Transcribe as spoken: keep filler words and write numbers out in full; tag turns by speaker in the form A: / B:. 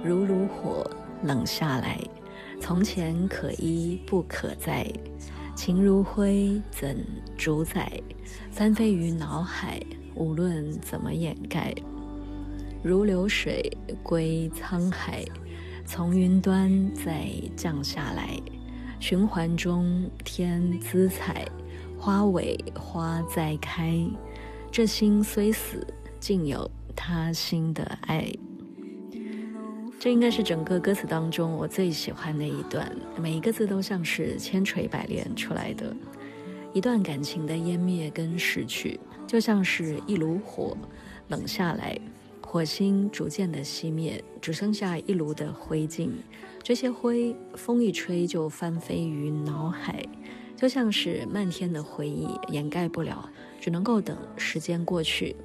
A: 如炉火冷下来，从前可依不可再，情如灰怎主宰？翻飞于脑海，无论怎么掩盖，如流水归沧海，从云端再降下来，循环中添姿彩，花尾花再开，这心虽死，竟有他心的爱。这应该是整个歌词当中我最喜欢的一段，每一个字都像是千锤百炼出来的。一段感情的湮灭跟逝去，就像是一炉火冷下来，火星逐渐的熄灭，只剩下一炉的灰烬。这些灰风一吹就翻飞于脑海，就像是漫天的回忆，掩盖不了，只能够等时间过去，